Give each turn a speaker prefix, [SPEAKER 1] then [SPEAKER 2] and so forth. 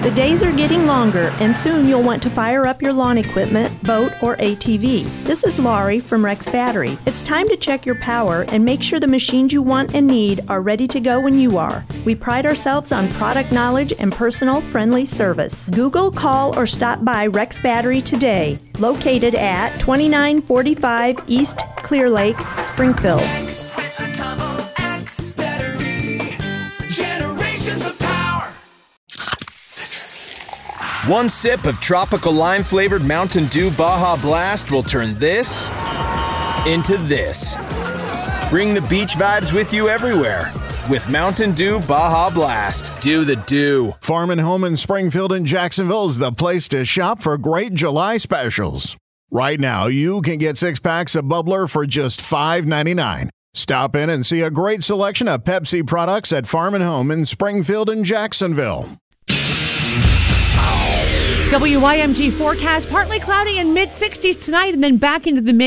[SPEAKER 1] The days are getting longer, and soon you'll want to fire up your lawn equipment, boat, or ATV. This is Laurie from Rex Battery. It's time to check your power and make sure the machines you want and need are ready to go when you are. We pride ourselves on product knowledge and personal, friendly service. Google, call, or stop by Rex Battery today. Located at 2945 East Clear Lake, Springfield.
[SPEAKER 2] One sip of tropical lime-flavored Mountain Dew Baja Blast will turn this into this. Bring the beach vibes with you everywhere with Mountain Dew Baja Blast. Do the Dew.
[SPEAKER 3] Farm and Home in Springfield and Jacksonville is the place to shop for great July specials. Right now, you can get 6 packs of Bubbler for just $5.99. Stop in and see a great selection of Pepsi products at Farm and Home in Springfield and Jacksonville.
[SPEAKER 4] WYMG forecast, partly cloudy and mid-60s tonight, and then back into the mid